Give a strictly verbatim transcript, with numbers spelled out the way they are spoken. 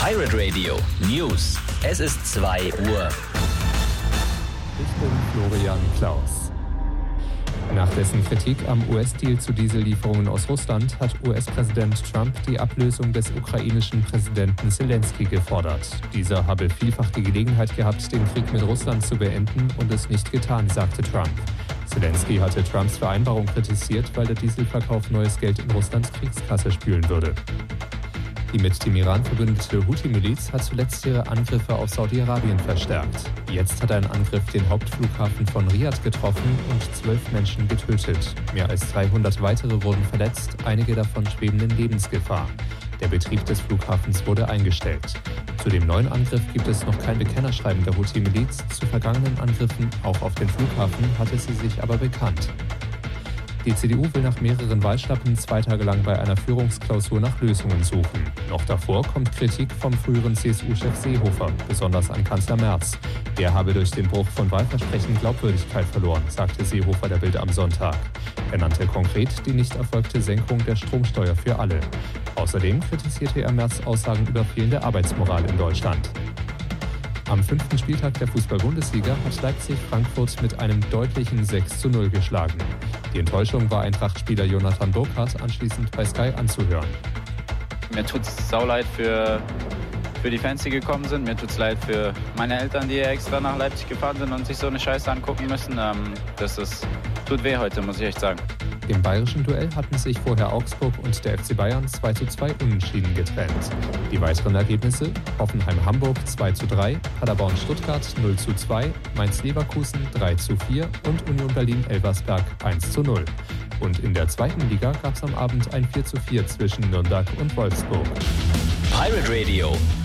Pirate Radio News. Es ist zwei Uhr. Ich bin Florian Klaus. Nach dessen Kritik am U S-Deal zu Diesellieferungen aus Russland hat U S-Präsident Trump die Ablösung des ukrainischen Präsidenten Zelensky gefordert. Dieser habe vielfach die Gelegenheit gehabt, den Krieg mit Russland zu beenden und es nicht getan, sagte Trump. Zelensky hatte Trumps Vereinbarung kritisiert, weil der Dieselverkauf neues Geld in Russlands Kriegskasse spülen würde. Die mit dem Iran verbündete Houthi-Miliz hat zuletzt ihre Angriffe auf Saudi-Arabien verstärkt. Jetzt hat ein Angriff den Hauptflughafen von Riad getroffen und zwölf Menschen getötet. Mehr als dreihundert weitere wurden verletzt, einige davon schweben in Lebensgefahr. Der Betrieb des Flughafens wurde eingestellt. Zu dem neuen Angriff gibt es noch kein Bekennerschreiben der Houthi-Miliz. Zu vergangenen Angriffen, auch auf den Flughafen, hatte sie sich aber bekannt. Die C D U will nach mehreren Wahlschlappen zwei Tage lang bei einer Führungsklausur nach Lösungen suchen. Noch davor kommt Kritik vom früheren C S U-Chef Seehofer, besonders an Kanzler Merz. Der habe durch den Bruch von Wahlversprechen Glaubwürdigkeit verloren, sagte Seehofer der Bild am Sonntag. Er nannte konkret die nicht erfolgte Senkung der Stromsteuer für alle. Außerdem kritisierte er Merz Aussagen über fehlende Arbeitsmoral in Deutschland. Am fünften Spieltag der Fußball-Bundesliga hat Leipzig Frankfurt mit einem deutlichen sechs zu null geschlagen. Die Enttäuschung war Eintracht-Spieler Jonathan Burkhardt anschließend bei Sky anzuhören. Mir tut es sauleid für, für die Fans, die gekommen sind. Mir tut es leid für meine Eltern, die extra nach Leipzig gefahren sind und sich so eine Scheiße angucken müssen. Ähm, das ist, tut weh heute, muss ich echt sagen. Im bayerischen Duell hatten sich vorher Augsburg und der F C Bayern zwei zu zwei unentschieden getrennt. Die weiteren Ergebnisse: Hoffenheim-Hamburg zwei zu drei, Paderborn-Stuttgart null zu zwei, Mainz-Leverkusen drei zu vier und Union Berlin-Elversberg eins zu null. Und in der zweiten Liga gab es am Abend ein vier zu vier zwischen Nürnberg und Wolfsburg. Pirate Radio